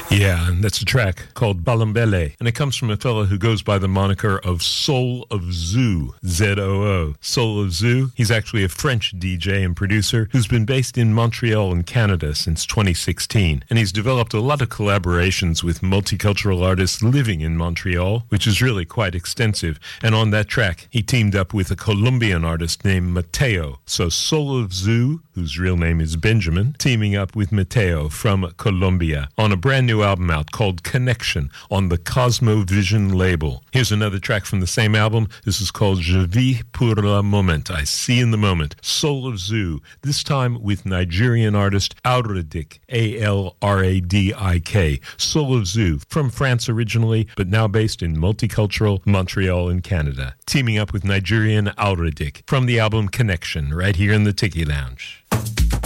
Yeah, and that's a track called Balambele, and it comes from a fellow who goes by the moniker of Soul of Zoo, Z-O-O. Soul of Zoo, he's actually a French DJ and producer who's been based in Montreal in Canada since 2016, and he's developed a lot of collaborations with multicultural artists living in Montreal, which is really quite extensive, and on that track, he teamed up with a Colombian artist named Mateo. So Soul of Zoo, whose real name is Benjamin, teaming up with Mateo from Colombia on a brand new album out called Connection on the Cosmovision label. Here's another track from the same album. This is called Je vis pour le moment. I see in the moment. Soul of Zoo, this time with Nigerian artist Alradik, A-L-R-A-D-I-K. Soul of Zoo, from France originally, but now based in multicultural Montreal in Canada. Teaming up with Nigerian Alradik from the album Connection, right here in the Tiki Lounge.